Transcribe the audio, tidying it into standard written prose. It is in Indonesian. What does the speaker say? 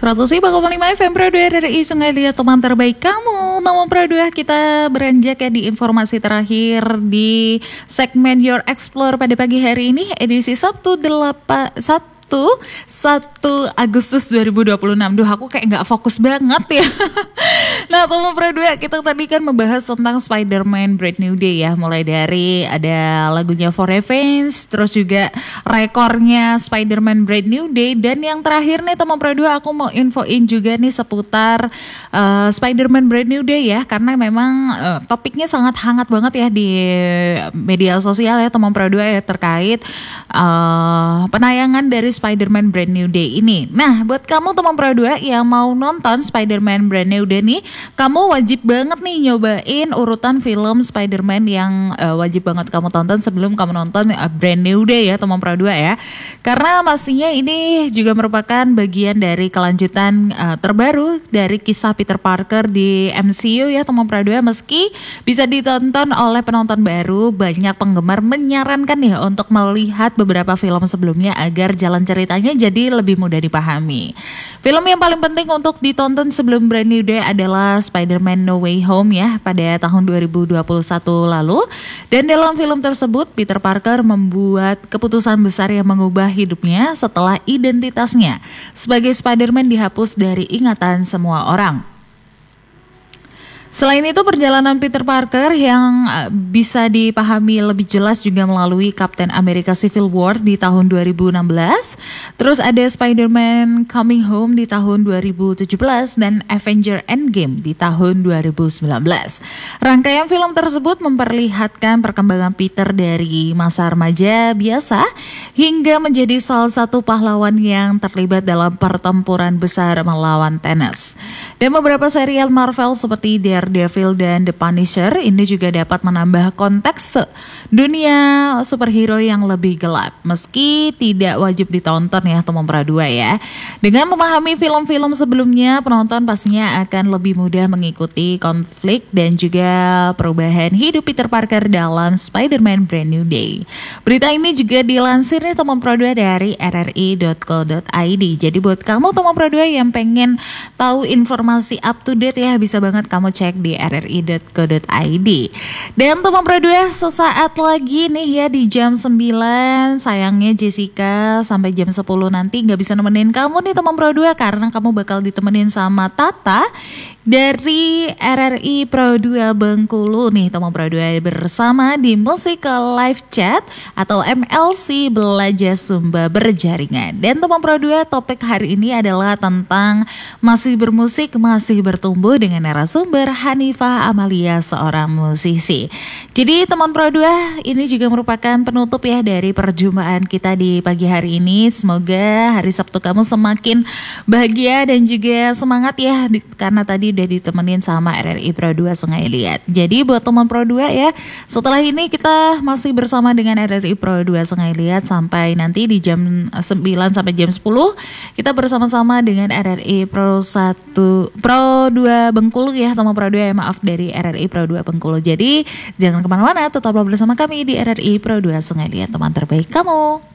105,5 FM Pro 2 dari Sungai Liat, teman terbaik kamu. Nomor Pro 2 kita beranjak ya di informasi terakhir di segmen Your Explore pada pagi hari ini, edisi Sabtu 1 Agustus 2026. Duh, aku kayak nggak fokus banget ya. Nah, teman Pro 2, kita tadi kan membahas tentang Spider-Man Brand New Day ya. Mulai dari ada lagunya For Revenge, terus juga rekornya Spider-Man Brand New Day. Dan yang terakhir nih teman Pro 2, aku mau infoin juga nih seputar Spider-Man Brand New Day ya. Karena memang topiknya sangat hangat banget ya di media sosial ya teman Pro 2 ya, terkait penayangan dari Spider-Man Brand New Day ini. Nah, buat kamu teman Pro 2 yang mau nonton Spider-Man Brand New Day nih, kamu wajib banget nih nyobain urutan film Spider-Man yang wajib banget kamu tonton sebelum kamu nonton Brand New Day ya teman Pro 2 ya. Karena pastinya ini juga merupakan bagian dari kelanjutan terbaru dari kisah Peter Parker di MCU ya teman Pro 2. Meski bisa ditonton oleh penonton baru, banyak penggemar menyarankan ya untuk melihat beberapa film sebelumnya agar jalan ceritanya jadi lebih mudah dipahami. Film yang paling penting untuk ditonton sebelum Brand New Day adalah Spider-Man No Way Home ya pada tahun 2021 lalu. Dan dalam film tersebut Peter Parker membuat keputusan besar yang mengubah hidupnya setelah identitasnya sebagai Spider-Man dihapus dari ingatan semua orang. Selain itu, perjalanan Peter Parker yang bisa dipahami lebih jelas juga melalui Captain America Civil War di tahun 2016. Terus ada Spider-Man Coming Home di tahun 2017 dan Avenger Endgame di tahun 2019. Rangkaian film tersebut memperlihatkan perkembangan Peter dari masa remaja biasa hingga menjadi salah satu pahlawan yang terlibat dalam pertempuran besar melawan Thanos. Dan beberapa serial Marvel seperti Daredevil dan The Punisher ini juga dapat menambah konteks dunia superhero yang lebih gelap. Meski tidak wajib ditonton ya teman Pro 2 ya. Dengan memahami film-film sebelumnya, penonton pastinya akan lebih mudah mengikuti konflik dan juga perubahan hidup Peter Parker dalam Spider-Man Brand New Day. Berita ini juga dilansir nih teman Pro 2 dari rri.co.id. Jadi buat kamu teman Pro 2 yang pengen tahu informasi up to date ya, bisa banget kamu cek di rri.co.id. Dan teman Pro 2, sesaat lagi nih ya di jam 9, sayangnya Jessica sampai jam 10 nanti gak bisa nemenin kamu nih teman Pro 2 karena kamu bakal ditemenin sama Tata dari RRI Pro 2 Bengkulu nih teman Pro 2 bersama di Musical Live Chat atau MLC Belajar Sumba Berjaringan. Dan teman Pro 2, topik hari ini adalah tentang masih bermusik, masih bertumbuh dengan narasumber Hanifah Amalia, seorang musisi. Jadi teman Pro 2, ini juga merupakan penutup ya dari perjumpaan kita di pagi hari ini. Semoga hari Sabtu kamu semakin bahagia dan juga semangat ya karena tadi udah ditemenin sama RRI Pro 2 Sungai Liat. Jadi buat teman Pro 2 ya, setelah ini kita masih bersama dengan RRI Pro 2 Sungai Liat sampai nanti di jam 9 sampai jam 10 kita bersama-sama dengan RRI Pro 2 Bengkulu ya teman Pro 2 ya, maaf dari RRI Pro 2 Bengkulu. Jadi jangan kemana-mana, tetaplah bersama kami di RRI Pro 2 Sungai Liat, teman terbaik kamu.